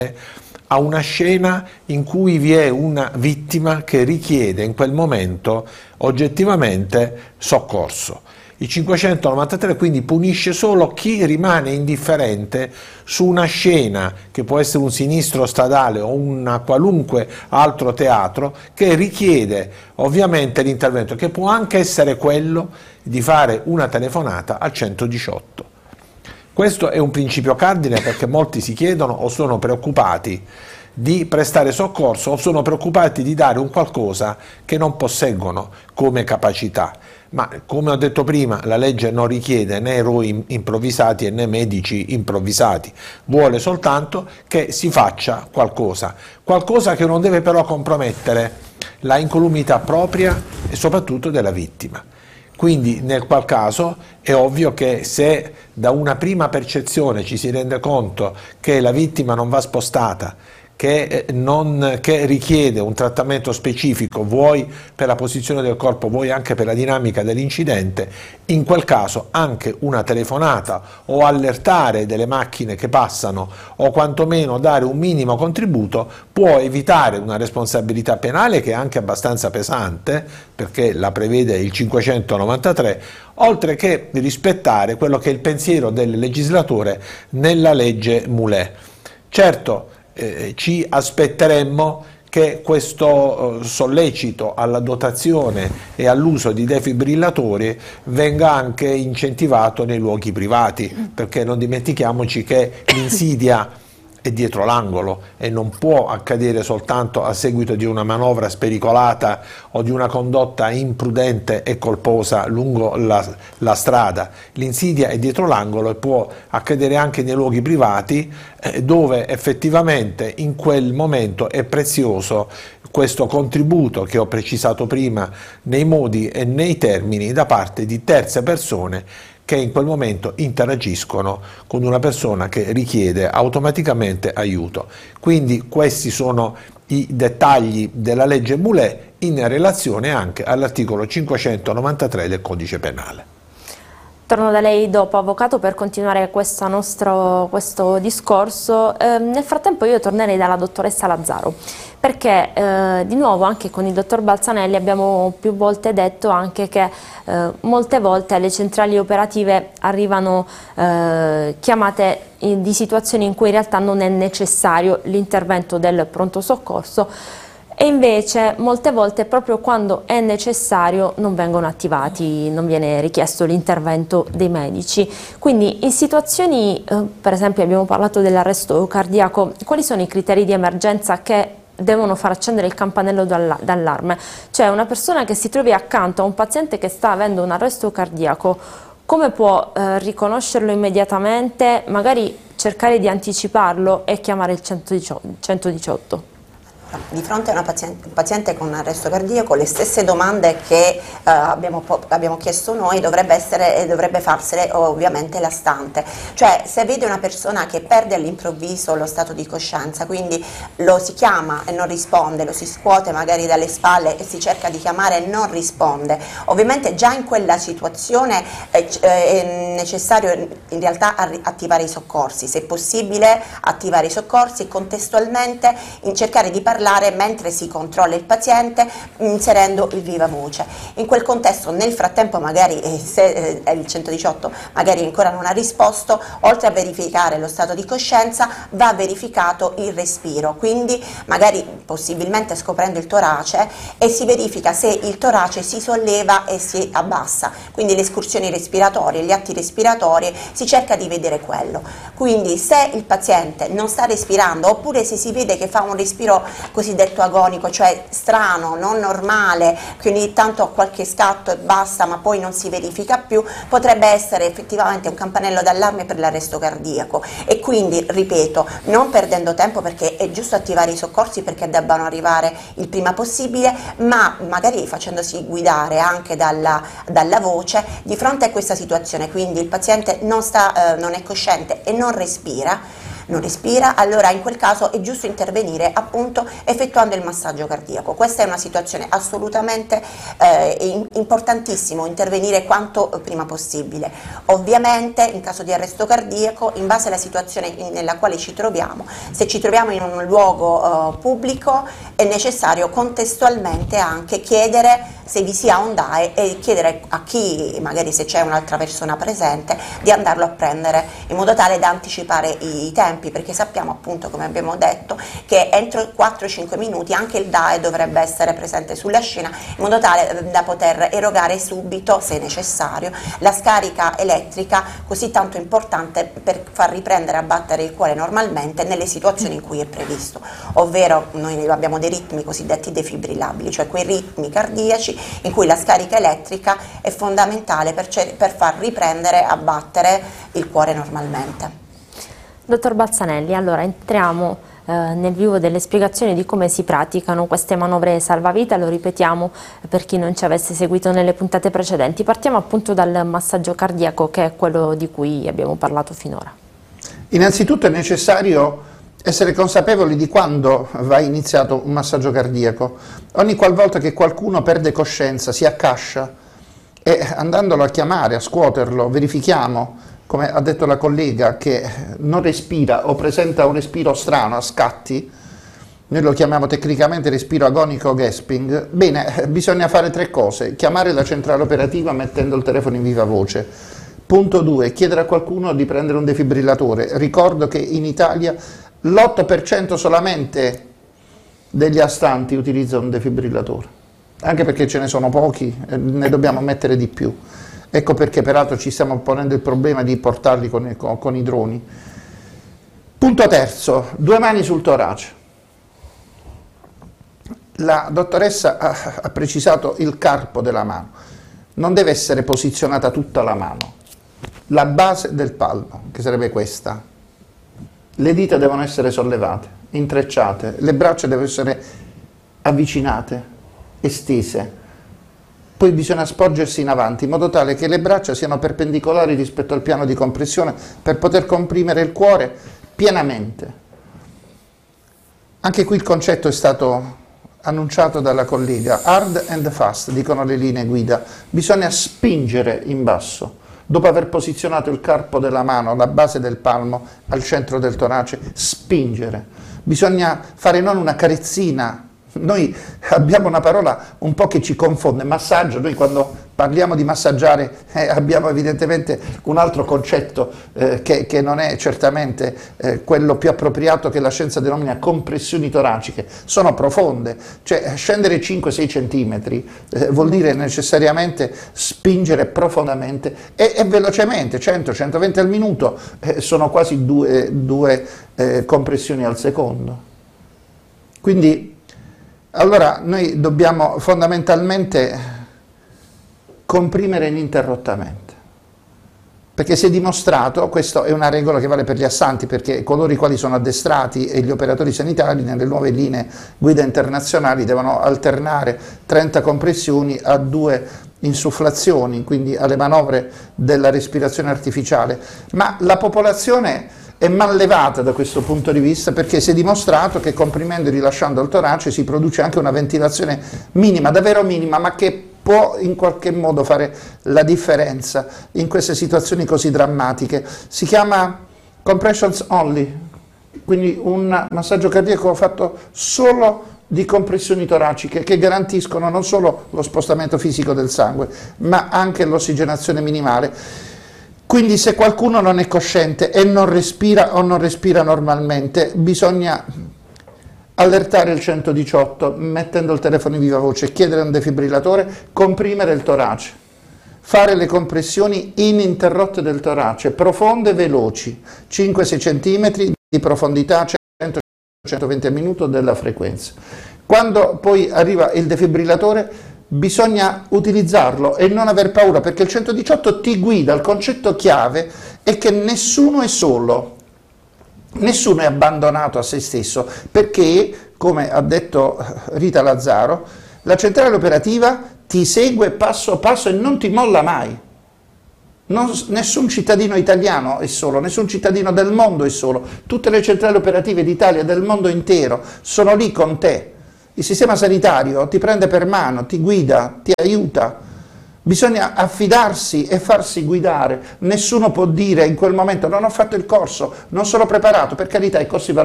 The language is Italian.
a una scena in cui vi è una vittima che richiede in quel momento oggettivamente soccorso. Il 593 quindi punisce solo chi rimane indifferente su una scena, che può essere un sinistro stradale o un qualunque altro teatro, che richiede ovviamente l'intervento, che può anche essere quello di fare una telefonata al 118. Questo è un principio cardine, perché molti si chiedono o sono preoccupati di prestare soccorso o sono preoccupati di dare un qualcosa che non posseggono come capacità. Ma come ho detto prima, la legge non richiede né eroi improvvisati né medici improvvisati, vuole soltanto che si faccia qualcosa che non deve però compromettere la incolumità propria e soprattutto della vittima. Quindi nel qual caso è ovvio che se da una prima percezione ci si rende conto che la vittima non va spostata, che richiede un trattamento specifico, vuoi per la posizione del corpo, vuoi anche per la dinamica dell'incidente, in quel caso anche una telefonata o allertare delle macchine che passano o quantomeno dare un minimo contributo può evitare una responsabilità penale che è anche abbastanza pesante, perché la prevede il 593, oltre che rispettare quello che è il pensiero del legislatore nella legge Moulet. Certo, ci aspetteremmo che questo sollecito alla dotazione e all'uso di defibrillatori venga anche incentivato nei luoghi privati, perché non dimentichiamoci che l'insidia è dietro l'angolo e non può accadere soltanto a seguito di una manovra spericolata o di una condotta imprudente e colposa lungo la strada. L'insidia è dietro l'angolo e può accadere anche nei luoghi privati, dove effettivamente in quel momento è prezioso questo contributo che ho precisato prima nei modi e nei termini da parte di terze persone che in quel momento interagiscono con una persona che richiede automaticamente aiuto. Quindi questi sono i dettagli della legge Moulet in relazione anche all'articolo 593 del Codice Penale. Torno da lei dopo, avvocato, per continuare questo discorso. Nel frattempo io tornerei dalla dottoressa Lazzaro, perché di nuovo anche con il dottor Balzanelli abbiamo più volte detto anche che molte volte alle centrali operative arrivano chiamate di situazioni in cui in realtà non è necessario l'intervento del pronto soccorso, e invece molte volte proprio quando è necessario non vengono attivati, non viene richiesto l'intervento dei medici. Quindi in situazioni, per esempio abbiamo parlato dell'arresto cardiaco, quali sono i criteri di emergenza che devono far accendere il campanello d'allarme? Cioè una persona che si trovi accanto a un paziente che sta avendo un arresto cardiaco, come può riconoscerlo immediatamente, magari cercare di anticiparlo e chiamare il 118? Di fronte a un paziente con arresto cardiaco, le stesse domande che abbiamo chiesto noi dovrebbe farsele ovviamente l'astante. Cioè, se vede una persona che perde all'improvviso lo stato di coscienza, quindi lo si chiama e non risponde, lo si scuote magari dalle spalle e si cerca di chiamare e non risponde, ovviamente già in quella situazione è necessario in realtà attivare i soccorsi, se possibile attivare i soccorsi e contestualmente cercare di parlare mentre si controlla il paziente, inserendo il viva voce. In quel contesto, nel frattempo, magari se il 118 magari ancora non ha risposto, oltre a verificare lo stato di coscienza va verificato il respiro, quindi magari possibilmente scoprendo il torace, e si verifica se il torace si solleva e si abbassa, quindi le escursioni respiratorie, gli atti respiratori, si cerca di vedere quello. Quindi se il paziente non sta respirando, oppure se si vede che fa un respiro cosiddetto agonico, cioè strano, non normale, che ogni tanto ha qualche scatto e basta, ma poi non si verifica più, potrebbe essere effettivamente un campanello d'allarme per l'arresto cardiaco. E quindi, ripeto, non perdendo tempo, perché è giusto attivare i soccorsi perché debbano arrivare il prima possibile, ma magari facendosi guidare anche dalla voce di fronte a questa situazione. Quindi il paziente non è cosciente e non respira, non respira, allora in quel caso è giusto intervenire appunto effettuando il massaggio cardiaco. Questa è una situazione assolutamente importantissimo, intervenire quanto prima possibile. Ovviamente in caso di arresto cardiaco, in base alla situazione nella quale ci troviamo, se ci troviamo in un luogo pubblico è necessario contestualmente anche chiedere se vi sia un DAE e chiedere a chi, magari se c'è un'altra persona presente, di andarlo a prendere in modo tale da anticipare i tempi, perché sappiamo appunto, come abbiamo detto, che entro 4-5 minuti anche il DAE dovrebbe essere presente sulla scena in modo tale da poter erogare subito, se necessario, la scarica elettrica così tanto importante per far riprendere a battere il cuore normalmente nelle situazioni in cui è previsto, ovvero noi abbiamo dei ritmi cosiddetti defibrillabili, cioè quei ritmi cardiaci in cui la scarica elettrica è fondamentale per far riprendere a battere il cuore normalmente. Dottor Balzanelli, allora entriamo nel vivo delle spiegazioni di come si praticano queste manovre salvavita, lo ripetiamo per chi non ci avesse seguito nelle puntate precedenti. Partiamo appunto dal massaggio cardiaco, che è quello di cui abbiamo parlato finora. Innanzitutto è necessario essere consapevoli di quando va iniziato un massaggio cardiaco. Ogni qualvolta che qualcuno perde coscienza, si accascia, e andandolo a chiamare, a scuoterlo, verifichiamo, come ha detto la collega, che non respira o presenta un respiro strano a scatti, noi lo chiamiamo tecnicamente respiro agonico o gasping, bene, bisogna fare 3 cose: chiamare la centrale operativa mettendo il telefono in viva voce. Punto 2, chiedere a qualcuno di prendere un defibrillatore. Ricordo che in Italia l'8% solamente degli astanti utilizza un defibrillatore, anche perché ce ne sono pochi, ne dobbiamo mettere di più. Ecco perché peraltro ci stiamo ponendo il problema di portarli con i droni. Punto terzo, 2 mani sul torace. La dottoressa ha precisato il carpo della mano, non deve essere posizionata tutta la mano, la base del palmo, che sarebbe questa. Le dita devono essere sollevate, intrecciate, le braccia devono essere avvicinate, estese. Poi bisogna sporgersi in avanti in modo tale che le braccia siano perpendicolari rispetto al piano di compressione per poter comprimere il cuore pienamente. Anche qui il concetto è stato annunciato dalla collega: hard and fast, dicono le linee guida. Bisogna spingere in basso. Dopo aver posizionato il carpo della mano, la base del palmo al centro del torace, spingere. Bisogna fare non una carezzina. Noi abbiamo una parola un po' che ci confonde, massaggio. Noi quando parliamo di massaggiare abbiamo evidentemente un altro concetto che non è certamente quello più appropriato, che la scienza denomina compressioni toraciche. Sono profonde, cioè scendere 5-6 centimetri vuol dire necessariamente spingere profondamente e velocemente, 100-120 al minuto, sono quasi due compressioni al secondo. Quindi allora noi dobbiamo fondamentalmente comprimere ininterrottamente, perché si è dimostrato, questa è una regola che vale per gli assanti, perché coloro i quali sono addestrati e gli operatori sanitari nelle nuove linee guida internazionali devono alternare 30 compressioni a 2 insufflazioni, quindi alle manovre della respirazione artificiale, ma la popolazione è mal levata da questo punto di vista, perché si è dimostrato che comprimendo e rilasciando il torace si produce anche una ventilazione minima, davvero minima, ma che può in qualche modo fare la differenza in queste situazioni così drammatiche. Si chiama compressions only, quindi un massaggio cardiaco fatto solo di compressioni toraciche che garantiscono non solo lo spostamento fisico del sangue, ma anche l'ossigenazione minimale. Quindi se qualcuno non è cosciente e non respira o non respira normalmente, bisogna allertare il 118 mettendo il telefono in viva voce, chiedere un defibrillatore, comprimere il torace, fare le compressioni ininterrotte del torace, profonde e veloci, 5-6 cm di profondità, 100-120 al minuto della frequenza. Quando poi arriva il defibrillatore bisogna utilizzarlo e non aver paura, perché il 118 ti guida. Il concetto chiave è che nessuno è solo, nessuno è abbandonato a se stesso, perché, come ha detto Rita Lazzaro, la centrale operativa ti segue passo passo e non ti molla mai. Nessun cittadino italiano è solo, nessun cittadino del mondo è solo, tutte le centrali operative d'Italia, del mondo intero, sono lì con te. Il sistema sanitario ti prende per mano, ti guida, ti aiuta. Bisogna affidarsi e farsi guidare. Nessuno può dire in quel momento non ho fatto il corso, non sono preparato, per carità i corsi vanno